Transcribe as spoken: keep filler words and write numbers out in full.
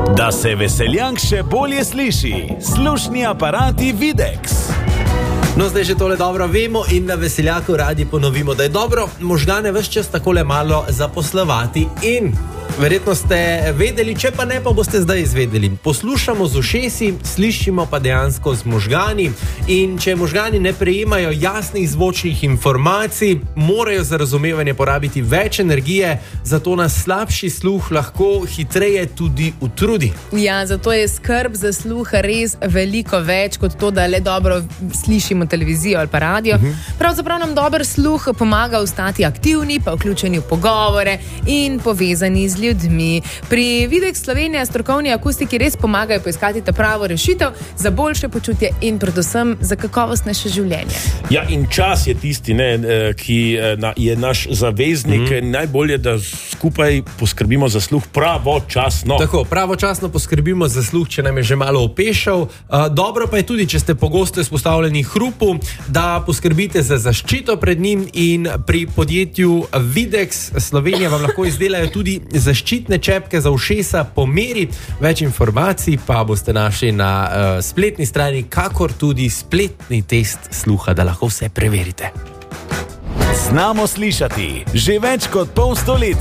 Da se veseljank še bolje sliši, slušni aparati Videx. No, zdaj že tole dobro vemo in na Veseljaku radi ponovimo, da je dobro možgane ves čas takole malo zaposlovati in verjetno ste vedeli, če pa ne, pa boste zdaj izvedeli. Poslušamo z ušesi, slišimo pa dejansko z možgani in če možgani ne prejemajo jasnih zvočnih informacij, morajo za razumevanje porabiti več energije, zato nas slabši sluh lahko hitreje tudi utrudi. Ja, zato je skrb za sluh res veliko več kot to, da le dobro slišimo televizijo ali pa radio. Uh-huh. Pravzaprav nam dober sluh pomaga ostati aktivni, pa vključeni v pogovore in povezani z ljudmi. Pri Videx Slovenija strokovni akustiki res pomagajo poiskati ta pravo rešitev za boljše počutje in predvsem za kakovostnejše življenje. Ja, in čas je tisti, ne, ki je naš zaveznik. Mm. Najbolje, da skupaj poskrbimo za sluh pravočasno. Tako, pravočasno poskrbimo za sluh, če nam je že malo opešal. Dobro pa je tudi, če ste pogosto izpostavljeni hrupu, da poskrbite za zaščito pred njim in pri podjetju Videx Slovenija vam lahko izdelajo tudi zaščitne čepke za ušesa po meri. Več informacij pa boste našli na uh, spletni strani, kakor tudi spletni test sluha, da lahko vse preverite. Znamo slišati že več kot pol stoletja.